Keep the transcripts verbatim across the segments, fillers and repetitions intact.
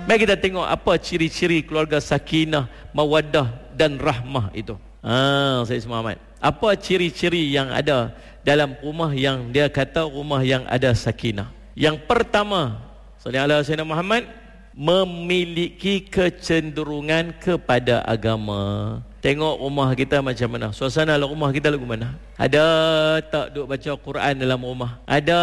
Mari kita tengok apa ciri-ciri keluarga sakinah, mawaddah dan rahmah itu. Ah, saya Muhammad. Apa ciri-ciri yang ada dalam rumah yang dia kata rumah yang ada sakinah? Yang pertama, sallallahu alaihi wasallam Muhammad, memiliki kecenderungan kepada agama. Tengok rumah kita macam mana, suasana rumah kita lagu mana? Ada tak duk baca Quran dalam rumah? Ada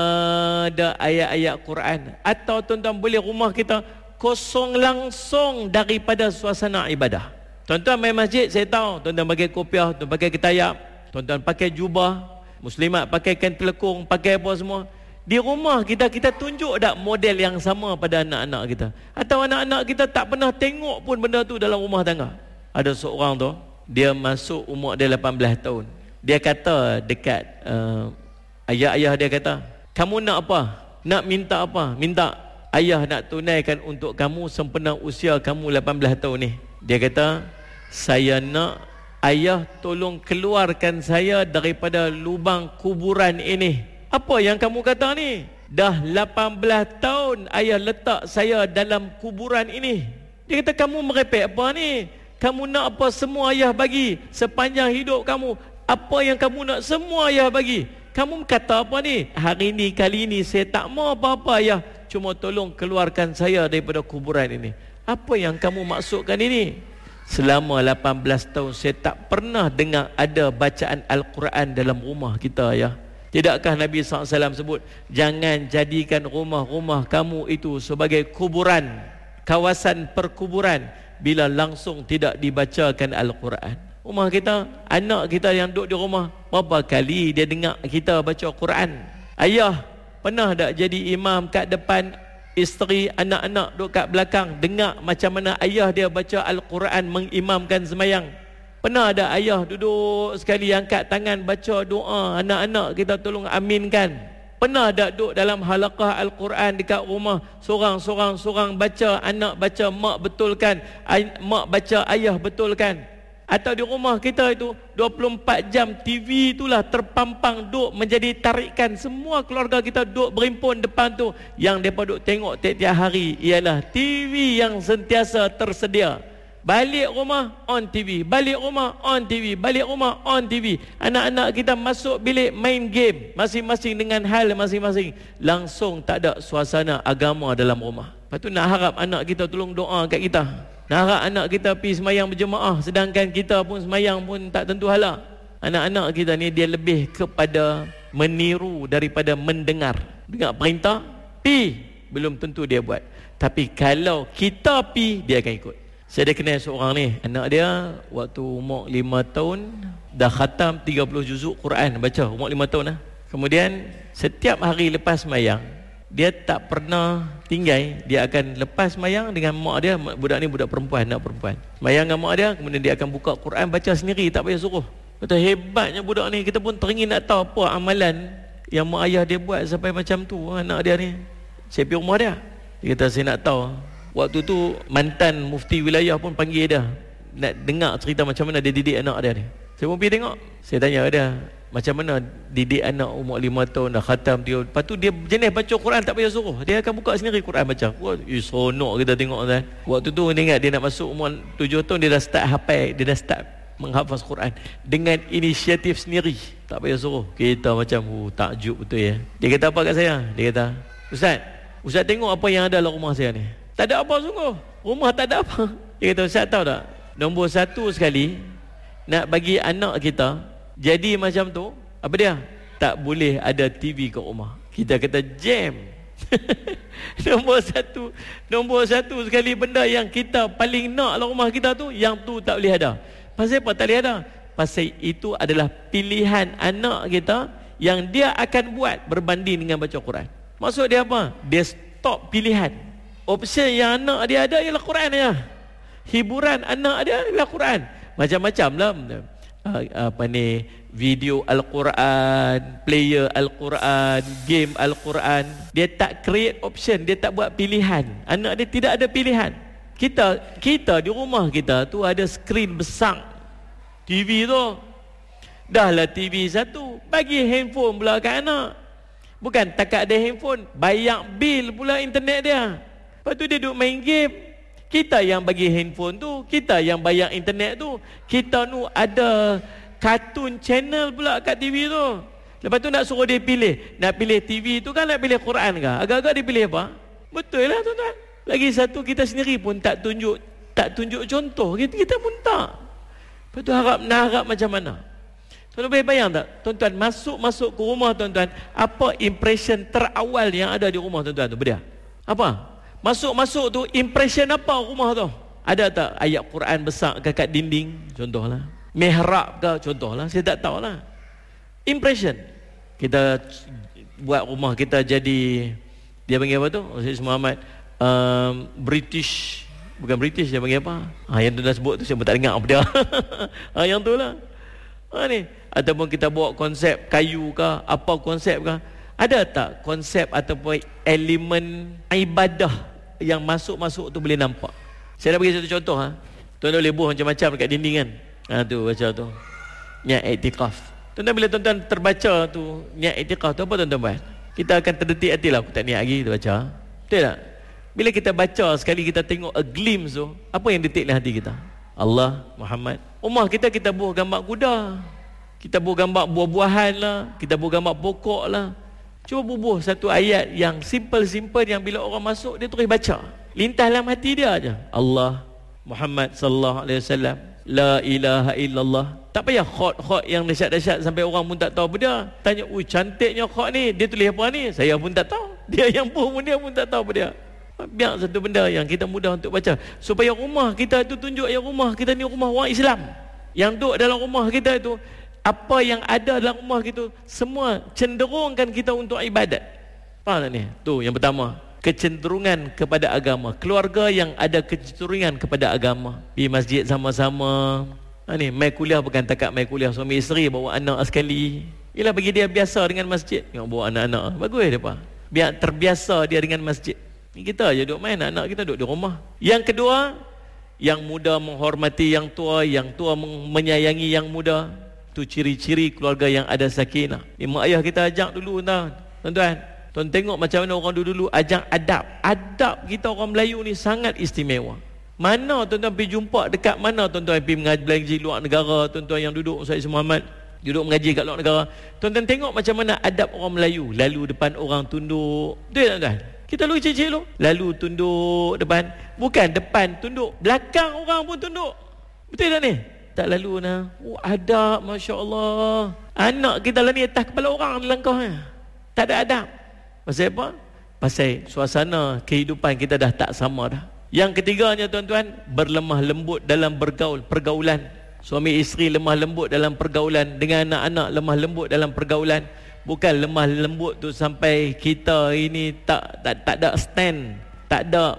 ada ayat-ayat Quran? Atau tuan-tuan boleh rumah kita kosong langsung daripada suasana ibadah? Tuan-tuan main masjid, saya tahu tuan-tuan pakai kopiah, tuan pakai ketayap, tuan-tuan pakai jubah, muslimat pakai kain telekung, pakai apa semua. Di rumah kita, kita tunjuk tak model yang sama pada anak-anak kita? Atau anak-anak kita tak pernah tengok pun benda tu dalam rumah tangga? Ada seorang tu, dia masuk umur dia lapan belas tahun. Dia kata dekat uh, ayah-ayah dia kata, kamu nak apa? Nak minta apa? Minta. Ayah nak tunaikan untuk kamu sempena usia kamu lapan belas tahun ni. Dia kata, saya nak ayah tolong keluarkan saya daripada lubang kuburan ini. Apa yang kamu kata ni? Dah lapan belas tahun ayah letak saya dalam kuburan ini. Dia kata, kamu merepek apa ni? Kamu nak apa semua ayah bagi sepanjang hidup kamu? Apa yang kamu nak semua ayah bagi? Kamu kata apa ni? Hari ni, kali ni saya tak mau apa-apa ayah, cuma tolong keluarkan saya daripada kuburan ini. Apa yang kamu maksudkan ini? Selama lapan belas tahun saya tak pernah dengar ada bacaan Al-Quran dalam rumah kita ayah. Tidakkah Nabi sallallahu alaihi wasallam sebut, jangan jadikan rumah-rumah kamu itu sebagai kuburan, kawasan perkuburan, bila langsung tidak dibacakan Al-Quran. Rumah kita, anak kita yang duduk di rumah, berapa kali dia dengar kita baca Quran? Ayah pernah tak jadi imam kat depan, isteri, anak-anak duduk kat belakang, dengar macam mana ayah dia baca Al-Quran mengimamkan semayang? Pernah ada ayah duduk sekali angkat tangan baca doa, anak-anak kita tolong aminkan? Pernah tak duduk dalam halaqah Al-Quran dekat rumah, sorang-sorang sorang baca, anak baca, mak betulkan, ay- mak baca, ayah betulkan? Atau di rumah kita itu dua puluh empat jam T V itulah terpampang, duduk menjadi tarikan, semua keluarga kita duduk berimpun depan tu. Yang mereka duduk tengok tiap-tiap hari ialah T V yang sentiasa tersedia. Balik rumah on T V, balik rumah on T V, balik rumah on T V. Anak-anak kita masuk bilik main game, masing-masing dengan hal masing-masing. Langsung tak ada suasana agama dalam rumah. Lepas tu nak harap anak kita tolong doa kat kita, nak harap anak kita pergi semayang berjemaah, sedangkan kita pun semayang pun tak tentu hala. Anak-anak kita ni dia lebih kepada meniru daripada mendengar. Dengar perintah, pi, belum tentu dia buat. Tapi kalau kita pi, dia akan ikut. Saya ada kenal seorang ni, anak dia waktu umur lima tahun dah khatam tiga puluh juzuk Quran baca, umur lima tahun lah. Kemudian setiap hari lepas sembahyang, dia tak pernah tinggal, dia akan lepas sembahyang dengan mak dia. Budak ni budak perempuan, anak perempuan. Sembahyang dengan mak dia, kemudian dia akan buka Quran baca sendiri, tak payah suruh. Kata hebatnya budak ni, kita pun teringin nak tahu apa amalan yang mak ayah dia buat sampai macam tu anak dia ni. Saya pergi rumah dia, dia kata saya nak tahu. Waktu tu mantan mufti wilayah pun panggil dia, nak dengar cerita macam mana dia didik anak dia ni. Saya pun pergi tengok. Saya tanya dia, macam mana didik anak umur lima tahun dah khatam dia. Lepas tu dia jenis baca Quran tak payah suruh, dia akan buka sendiri Quran baca. Wah, eh, seronok kita tengok kan. Waktu tu dia ingat dia nak masuk umur tujuh tahun, dia dah start hafal, dia dah start menghafaz Quran dengan inisiatif sendiri, tak payah suruh. Kita macam oh, takjub betul ya. Dia kata apa kat saya? Dia kata, Ustaz, Ustaz tengok apa yang ada dalam rumah saya ni. Tak ada apa sungguh, rumah tak ada apa. Dia kata, Ustaz tahu tak, nombor satu sekali nak bagi anak kita jadi macam tu, apa dia? Tak boleh ada T V kat rumah. Kita kata jam. Nombor satu, nombor satu sekali benda yang kita paling nak dalam rumah kita tu, yang tu tak boleh ada. Pasal apa tak boleh ada? Pasal itu adalah pilihan anak kita yang dia akan buat berbanding dengan baca Quran. Maksud dia apa? Dia stop pilihan. Option yang anak dia ada ialah Quran ya. Hiburan anak dia ialah Quran. Macam-macam lah. Apa ni, video Al-Quran, player Al-Quran, game Al-Quran. Dia tak create option, dia tak buat pilihan. Anak dia tidak ada pilihan. Kita kita di rumah kita tu ada skrin besar, T V tu. Dah lah T V satu, bagi handphone pula kat anak. Bukan takat ada handphone, bayar bil pula internet dia. Lepas tu dia duduk main game. Kita yang bagi handphone tu, kita yang bayar internet tu, kita nu ada kartun channel pula kat T V tu. Lepas tu nak suruh dia pilih, nak pilih T V tu kan, nak pilih Quran kan? Agak-agak dia pilih apa? Betul lah tuan-tuan. Lagi satu, kita sendiri pun tak tunjuk tak tunjuk contoh, kita, kita pun tak. Lepas tu harap nak harap macam mana? Tuan-tuan boleh bayang tak? Tuan-tuan masuk-masuk ke rumah tuan-tuan, apa impression terawal yang ada di rumah tuan-tuan tu? Berdia? Apa? Masuk-masuk tu impression apa rumah tu? Ada tak ayat Quran besar kat dinding? Contohlah. Mihrab ke? Contohlah. Saya tak tahulah. Impression. Kita buat rumah kita jadi, dia panggil apa tu? Syed Muhammad, um, British, bukan British, dia panggil apa? Ha, yang tu dah sebut tu saya pun tak dengar apa dia. Ha, yang tu lah. Ha, ni. Ataupun kita bawa konsep kayu ke, apa konsep ke? Ada tak konsep ataupun elemen ibadah yang masuk-masuk tu boleh nampak? Saya dah bagi satu contoh. Ha? Tuan-tuan boleh buah macam-macam dekat dinding kan? Ha, tu baca tu. Niat iktikaf. Tuan-tuan bila tuan-tuan terbaca tu niat iktikaf tu, apa tuan-tuan buat? Kita akan terdetik hati lah, aku tak niat lagi tu baca. Betul tak? Bila kita baca sekali, kita tengok a glimpse tu, apa yang detik dalam hati kita? Allah, Muhammad. Rumah kita, kita buah gambar kuda, kita buah gambar buah-buahan lah, kita buah gambar pokok lah. Cuba bubuh satu ayat yang simple-simple, yang bila orang masuk dia terus baca, lintas dalam hati dia aja. Allah, Muhammad sallallahu alaihi wasallam, la ilaha illallah. Tak payah khot-khot yang dahsyat-dahsyat sampai orang pun tak tahu apa dia. Tanya, "Ui, cantiknya khot ni. Dia tulis apa ni?" Saya pun tak tahu. Dia yang buh pun dia pun tak tahu apa dia. Biar satu benda yang kita mudah untuk baca, supaya rumah kita tu tunjuk yang rumah kita ni rumah orang Islam. Yang duduk dalam rumah kita itu, apa yang ada dalam rumah kita semua cenderungkan kita untuk ibadat. Faham tak ni? Tu yang pertama, kecenderungan kepada agama. Keluarga yang ada kecenderungan kepada agama, pergi masjid sama-sama. Ha ni, mai kuliah bukan takat mai kuliah suami isteri, bawa anak sekali. Ialah bagi dia biasa dengan masjid. Tengok bawa anak-anak, bagus dia pak. Biar terbiasa dia dengan masjid. Ni kita je duduk main, anak kita duduk di rumah. Yang kedua, yang muda menghormati yang tua, yang tua menyayangi yang muda. Tu ciri-ciri keluarga yang ada sakinah. Ni mak ayah kita ajak dulu tau, tuan-tuan. Tuan tengok macam mana orang dulu-dulu ajak adab. Adab kita orang Melayu ni sangat istimewa. Mana tuan-tuan pergi jumpa, dekat mana tuan-tuan pergi mengaji luar negara, tuan-tuan yang duduk Syed Muhammad duduk mengaji kat luar negara, tuan-tuan tengok macam mana adab orang Melayu. Lalu depan orang tunduk. Betul tak tuan? Kita lalu cicik lu. Lalu tunduk depan. Bukan depan tunduk, belakang orang pun tunduk. Betul tak ni? Tak lalu nah. Oh, adab, Masya Allah. Anak kita lah ni atas kepala orang langkah ni. Tak ada adab. Pasal apa? Pasal suasana kehidupan kita dah tak sama dah. Yang ketiganya tuan-tuan, berlemah lembut dalam bergaul, pergaulan. Suami isteri lemah lembut dalam pergaulan, dengan anak-anak lemah lembut dalam pergaulan. Bukan lemah lembut tu sampai kita ini tak tak, tak ada stand, tak ada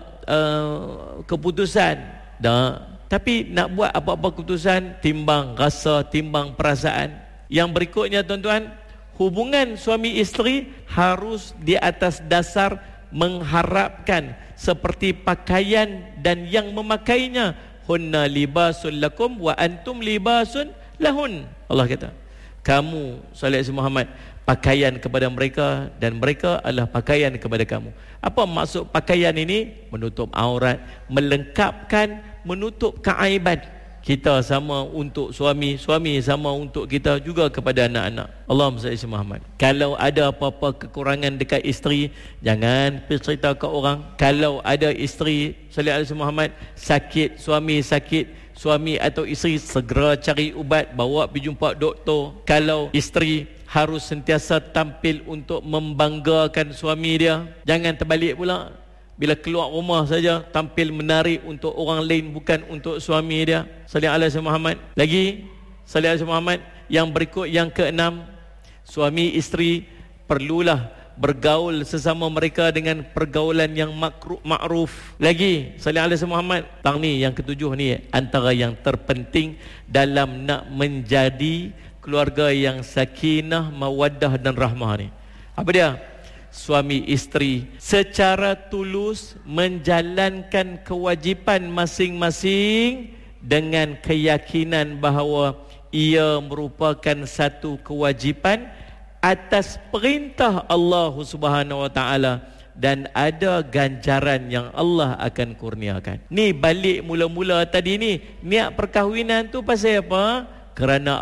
uh, keputusan. Tak. Tapi nak buat apa-apa keputusan, timbang rasa, timbang perasaan. Yang berikutnya tuan-tuan, hubungan suami isteri harus di atas dasar mengharapkan seperti pakaian dan yang memakainya. Hunna libasun lakum wa antum libasun lahun. Allah kata, kamu Salih Muhammad pakaian kepada mereka dan mereka adalah pakaian kepada kamu. Apa maksud pakaian ini? Menutup aurat, melengkapkan, menutup keaiban. Kita sama untuk suami, suami sama untuk kita juga kepada anak-anak. Allahumma salli Muhammad. Kalau ada apa-apa kekurangan dekat isteri, jangan pergi cerita ke orang. Kalau ada isteri salli alaihi Muhammad sakit, suami sakit, suami atau isteri segera cari ubat, bawa pergi jumpa doktor. Kalau isteri harus sentiasa tampil untuk membanggakan suami dia, jangan terbalik pula. Bila keluar rumah saja tampil menarik untuk orang lain, bukan untuk suami dia. Salih alaihi Muhammad. Lagi salih alaihi Muhammad. Yang berikut, yang keenam, suami isteri perlulah bergaul sesama mereka dengan pergaulan yang makruh, ma'ruf. Lagi salih alaihi Muhammad. Tang ni yang ketujuh ni antara yang terpenting dalam nak menjadi keluarga yang sakinah, mawaddah dan rahmah ni. Apa dia? Suami isteri secara tulus menjalankan kewajipan masing-masing dengan keyakinan bahawa ia merupakan satu kewajipan atas perintah Allah Subhanahu wa taala dan ada ganjaran yang Allah akan kurniakan. Ni balik mula-mula tadi ni, niat perkahwinan tu pasal apa? Kerana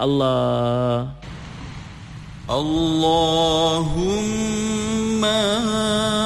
Allah. Allahumma